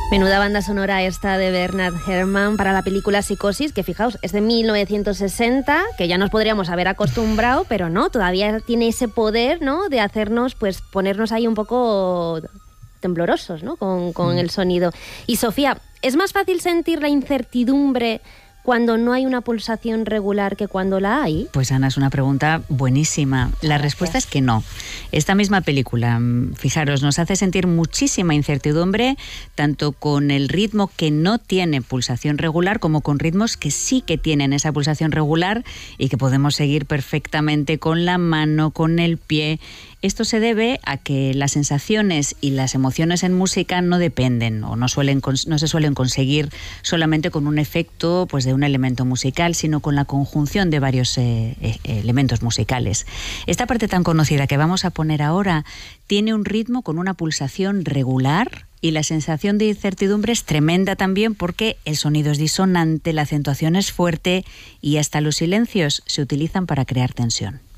Menuda banda sonora esta de Bernard Herrmann para la película Psicosis, que fijaos, es de 1960, que ya nos podríamos haber acostumbrado, pero no, todavía tiene ese poder, ¿no?, de hacernos, pues, ponernos ahí un poco temblorosos, ¿no?, con el sonido. Y Sofía, ¿es más fácil sentir la incertidumbre cuando no hay una pulsación regular que cuando la hay? Pues Ana, es una pregunta buenísima. La respuesta es que no. Esta misma película, fijaros, nos hace sentir muchísima incertidumbre, tanto con el ritmo que no tiene pulsación regular como con ritmos que sí que tienen esa pulsación regular y que podemos seguir perfectamente con la mano, con el pie. Esto se debe a que las sensaciones y las emociones en música no dependen o no se suelen conseguir solamente con un efecto, pues, de un elemento musical, sino con la conjunción de varios elementos musicales. Esta parte tan conocida que vamos a poner ahora tiene un ritmo con una pulsación regular y la sensación de incertidumbre es tremenda también porque el sonido es disonante, la acentuación es fuerte y hasta los silencios se utilizan para crear tensión.